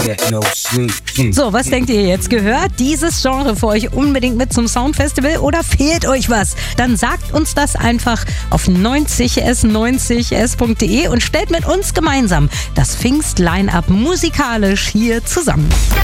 So, was denkt ihr jetzt? Gehört dieses Genre für euch unbedingt mit zum Soundfestival oder fehlt euch was? Dann sagt uns das einfach auf 90s90s.de und stellt mit uns gemeinsam das Pfingst-Line-Up musikalisch hier zusammen.